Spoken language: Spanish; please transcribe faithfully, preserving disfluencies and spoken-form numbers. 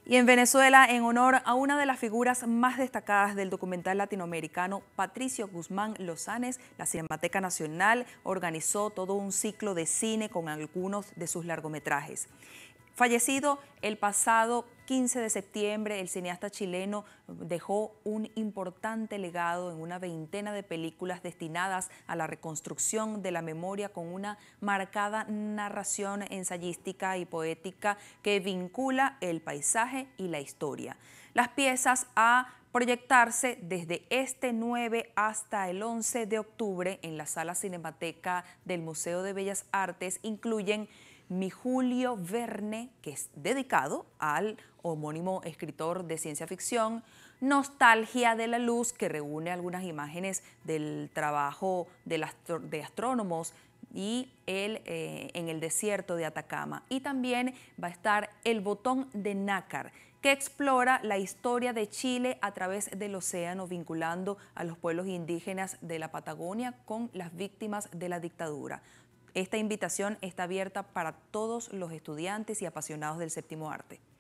Y en Venezuela, en honor a una de las figuras más destacadas del documental latinoamericano, Patricio Guzmán Lozanes, la Cinemateca Nacional organizó todo un ciclo de cine con algunos de sus largometrajes. Fallecido el pasado quince de septiembre, el cineasta chileno dejó un importante legado en una veintena de películas destinadas a la reconstrucción de la memoria con una marcada narración ensayística y poética que vincula el paisaje y la historia. Las piezas a proyectarse desde este nueve hasta el once de octubre en la Sala Cinemateca del Museo de Bellas Artes incluyen Mi Julio Verne, que es dedicado al homónimo escritor de ciencia ficción, Nostalgia de la Luz, que reúne algunas imágenes del trabajo de, astro de astrónomos y el, eh, en el desierto de Atacama. Y también va a estar El Botón de Nácar, que explora la historia de Chile a través del océano, vinculando a los pueblos indígenas de la Patagonia con las víctimas de la dictadura. Esta invitación está abierta para todos los estudiantes y apasionados del séptimo arte.